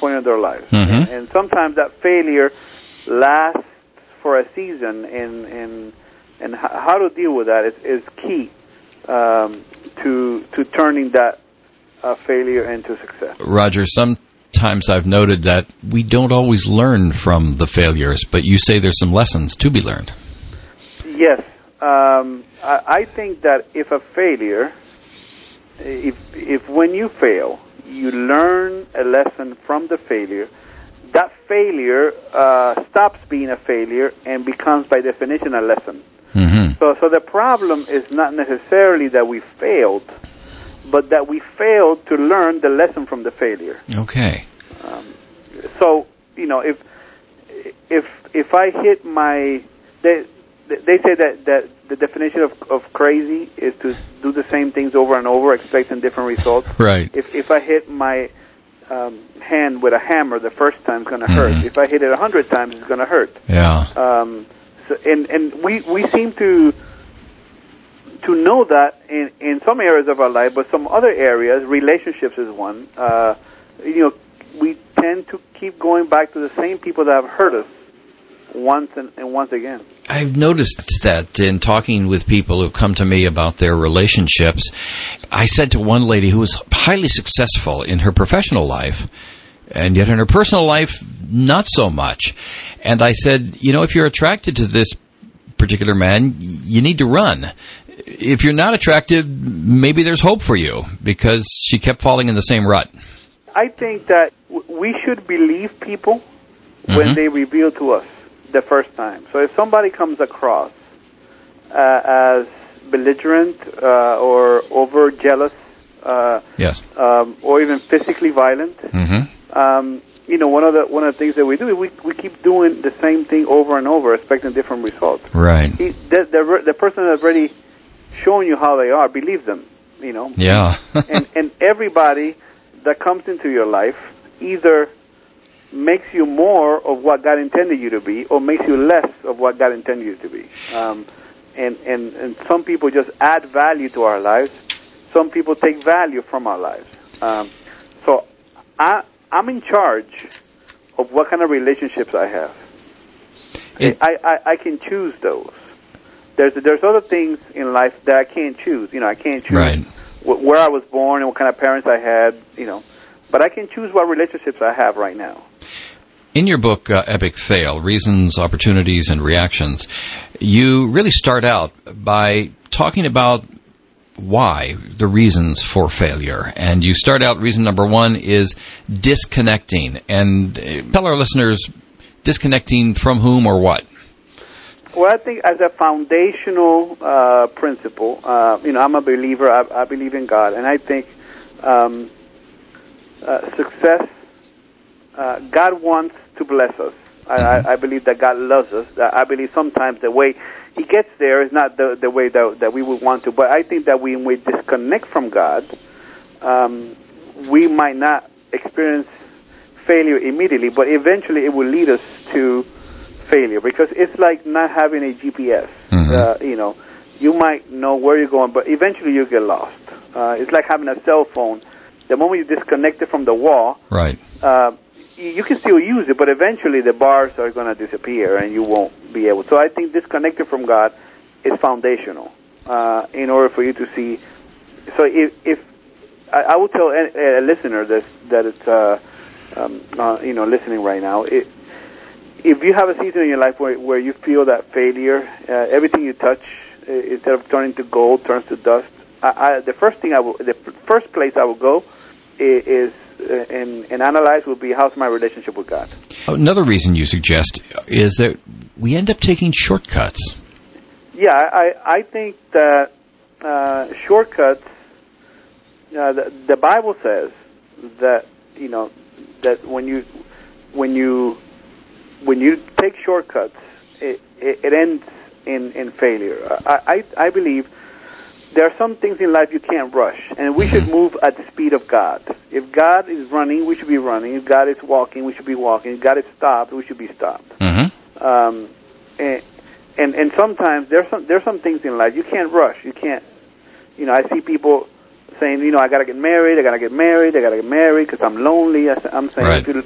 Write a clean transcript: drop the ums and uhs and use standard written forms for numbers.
point in their lives. Mm-hmm. And sometimes that failure lasts for a season, and how to deal with that is key to turning that failure into success. Roger, sometimes I've noted that we don't always learn from the failures, but you say there's some lessons to be learned. Yes. I think that if a failure, if when you fail, you learn a lesson from the failure, that failure stops being a failure and becomes, by definition, a lesson. Mm-hmm. So the problem is not necessarily that we failed, but that we failed to learn the lesson from the failure. Okay. So, if I hit my... They say that the definition of crazy is to do the same things over and over, expecting different results. Right. If I hit my hand with a hammer the first time, it's going to hurt. If I hit it 100 times, it's going to hurt. Yeah. And we seem to know that in some areas of our life, but some other areas, relationships is one. We tend to keep going back to the same people that have hurt us once and once again. I've noticed that in talking with people who've come to me about their relationships. I said to one lady who was highly successful in her professional life, and yet in her personal life, not so much. And I said, if you're attracted to this particular man, you need to run. If you're not attracted, maybe there's hope for you, because she kept falling in the same rut. I think that we should believe people when they reveal to us the first time. So if somebody comes across as belligerent or over jealous, yes, or even physically violent, one of the things that we do is we keep doing the same thing over and over, expecting different results. Right. The person that's already showing you how they are, believe them. Yeah. and everybody that comes into your life either makes you more of what God intended you to be, or makes you less of what God intended you to be. And some people just add value to our lives. Some people take value from our lives. So I'm in charge of what kind of relationships I have. I can choose those. There's other things in life that I can't choose. I can't choose where I was born and what kind of parents I had. But I can choose what relationships I have right now. In your book, Epic Fail, Reasons, Opportunities, and Reactions, you really start out by talking about why, the reasons for failure. And you start out, reason number one is disconnecting. And tell our listeners, disconnecting from whom or what? Well, I think as a foundational principle, I'm a believer. I believe in God. And I think success, God wants to bless us. I believe that God loves us. I believe sometimes the way He gets there is not the way that we would want to. But I think that when we disconnect from God, we might not experience failure immediately, but eventually it will lead us to failure, because it's like not having a GPS. You might know where you're going, but eventually you get lost. It's like having a cell phone. The moment you disconnect it from the wall, right, you can still use it, but eventually the bars are going to disappear and you won't be able. So I think disconnected from God is foundational in order for you to see. So if I will tell a listener that it's listening right now, if you have a season in your life where you feel that failure, everything you touch, instead of turning to gold, turns to dust. The first place I will go is and analyze will be, how's my relationship with God. Another reason you suggest is that we end up taking shortcuts. Yeah, I think that shortcuts. The Bible says that that when you take shortcuts, it ends in failure. I believe there are some things in life you can't rush, and we should move at the speed of God. If God is running, we should be running. If God is walking, we should be walking. If God is stopped, we should be stopped. And sometimes there's some things in life you can't rush. You can't. I see people saying, I got to get married. I got to get married because I'm lonely. I'm saying, right.